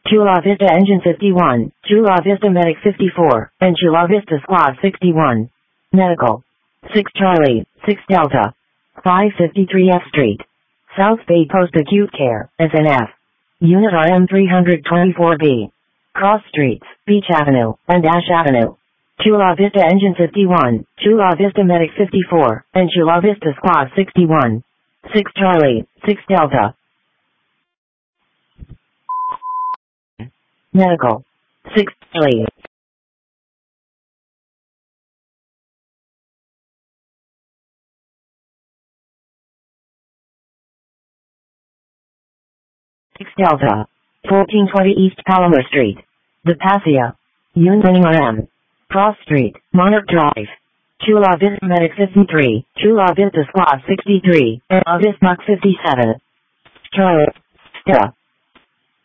Chula Vista Engine 51, Chula Vista Medic 54, and Chula Vista Squad 61. Medical. 6 Charlie, 6 Delta. 553 F Street. South Bay Post Acute Care, SNF. Unit RM 324B. Cross Streets, Beach Avenue, and Ash Avenue. Chula Vista Engine 51, Chula Vista Medic 54, and Chula Vista Squad 61. 6 Charlie, 6 Delta. Medical. 6 Charlie. Delta. 1420 East Palomar Street. The Passia. Unit RM. Cross Street, Monarch Drive. Chula Vista Medic 53, Chula Vista Squad 63, and August Mach 57. Charlie. Stella.